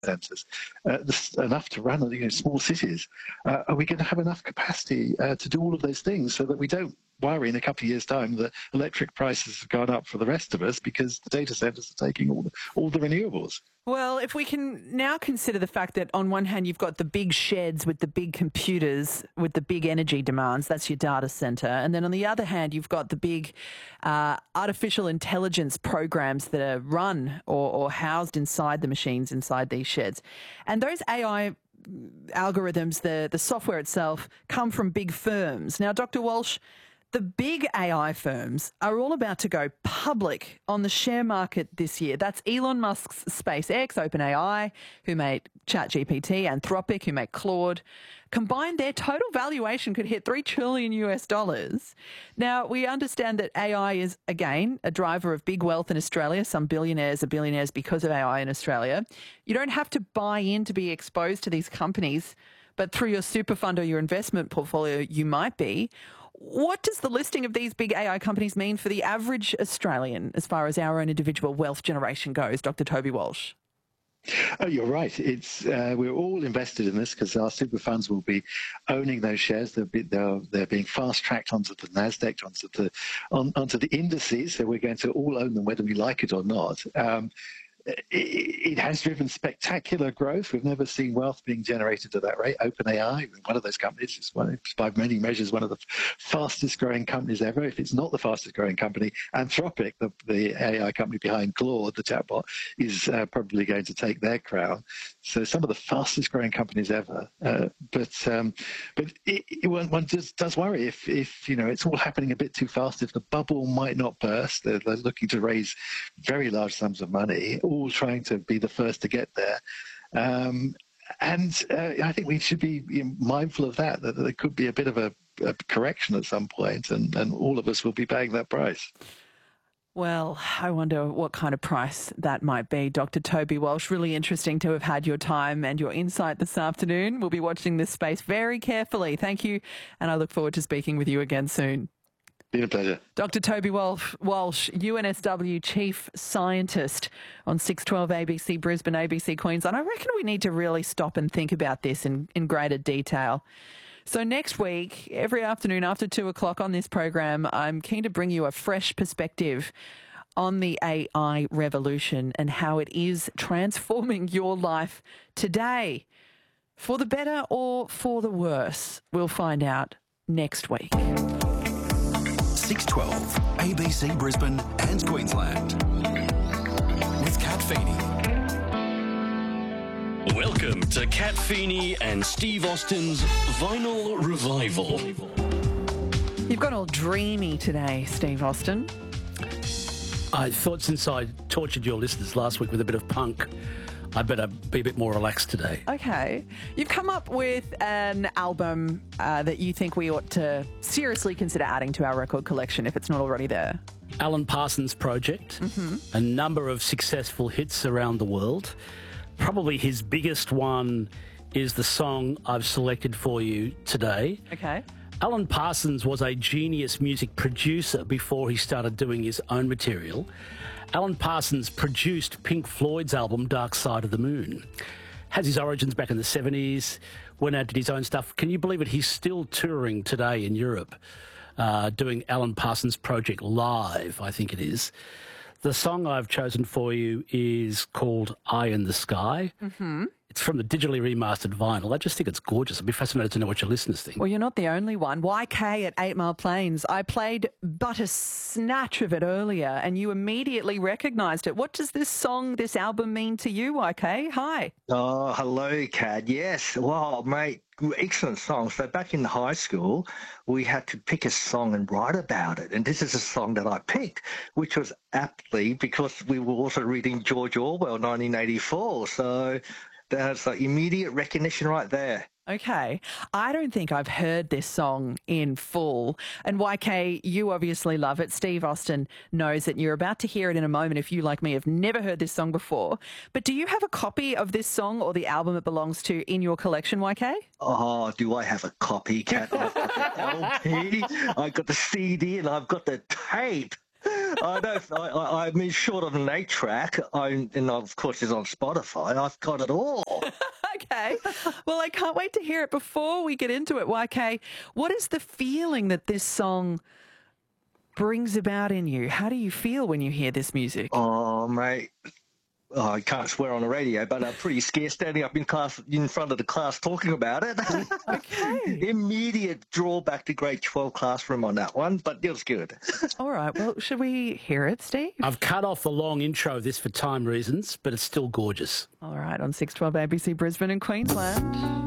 centres, enough to run small cities. Are we going to have enough capacity to do all of those things so that we don't worry in a couple of years' time that electric prices have gone up for the rest of us because the data centres are taking all the renewables? Well, if we can now consider the fact that on one hand you've got the big sheds with the big computers with the big energy demands, that's your data centre, and then on the other hand you've got the big artificial intelligence programs that are run or housed inside the machines inside these sheds. And those AI algorithms, the software itself, come from big firms. Now, Dr. Walsh, the big AI firms are all about to go public on the share market this year. That's Elon Musk's SpaceX, OpenAI, who made ChatGPT, Anthropic, who made Claude. Combined, their total valuation could hit $3 trillion US. Now, we understand that AI is, again, a driver of big wealth in Australia. Some billionaires are billionaires because of AI in Australia. You don't have to buy in to be exposed to these companies, but through your super fund or your investment portfolio, you might be. What does the listing of these big AI companies mean for the average Australian as far as our own individual wealth generation goes, Dr. Toby Walsh? Oh, you're right. We're all invested in this because our super funds will be owning those shares. They're being fast tracked onto the Nasdaq, onto the indices. So we're going to all own them, whether we like it or not. It has driven spectacular growth. We've never seen wealth being generated at that rate. OpenAI, one of those companies, is by many measures one of the fastest growing companies ever. If it's not the fastest growing company, Anthropic, the AI company behind Claude, the chatbot, is probably going to take their crown. So some of the fastest growing companies ever. But one does worry if it's all happening a bit too fast, if the bubble might not burst. They're looking to raise very large sums of money, all trying to be the first to get there. And I think we should be mindful of that there could be a bit of a correction at some point, and all of us will be paying that price. Well, I wonder what kind of price that might be. Dr. Toby Walsh, really interesting to have had your time and your insight this afternoon. We'll be watching this space very carefully. Thank you, and I look forward to speaking with you again soon. Been a pleasure. Dr. Toby Walsh, UNSW Chief Scientist on 612 ABC Brisbane, ABC Queensland. I reckon we need to really stop and think about this in greater detail. So next week, every afternoon after 2 o'clock on this program, I'm keen to bring you a fresh perspective on the AI revolution and how it is transforming your life today. For the better or for the worse, we'll find out next week. 612 ABC Brisbane and Queensland with Kat Feeney. Welcome to Kat Feeney and Steve Austin's Vinyl Revival. You've got all dreamy today, Steve Austin. I thought since I tortured your listeners last week with a bit of punk, I better be a bit more relaxed today. Okay. You've come up with an album that you think we ought to seriously consider adding to our record collection if it's not already there. Alan Parsons Project, a number of successful hits around the world. Probably his biggest one is the song I've selected for you today. Okay. Alan Parsons was a genius music producer before he started doing his own material. Alan Parsons produced Pink Floyd's album Dark Side of the Moon. Has his origins back in the 70s, went out, did his own stuff. Can you believe it? He's still touring today in Europe, doing Alan Parsons Project live, I think it is. The song I've chosen for you is called Eye in the Sky. It's from the digitally remastered vinyl. I just think it's gorgeous. I'd be fascinated to know what your listeners think. Well, you're not the only one. YK at 8 Mile Plains. I played but a snatch of it earlier and you immediately recognised it. What does this song, this album mean to you, YK? Hi. Oh, hello, Kat. Yes. Wow, mate. Excellent song. So back in high school, we had to pick a song and write about it. And this is a song that I picked, which was aptly because we were also reading George Orwell, 1984. So that's like immediate recognition right there. Okay. I don't think I've heard this song in full. And YK, you obviously love it. Steve Austin knows it. You're about to hear it in a moment if you, like me, have never heard this song before. But do you have a copy of this song or the album it belongs to in your collection, YK? Oh, do I have a copy, Kat? I've got the LP, I've got the CD, and I've got the tape. I mean, short of an 8-track, and of course it's on Spotify, I've got it all. Okay. Well, I can't wait to hear it. Before we get into it, YK, what is the feeling that this song brings about in you? How do you feel when you hear this music? Oh, mate. Oh, I can't swear on the radio, but I'm pretty scared standing up in front of the class talking about it. Okay. Immediate drawback to grade 12 classroom on that one, but it was good. All right. Well, should we hear it, Steve? I've cut off the long intro of this for time reasons, but it's still gorgeous. All right. On 612 ABC Brisbane and Queensland.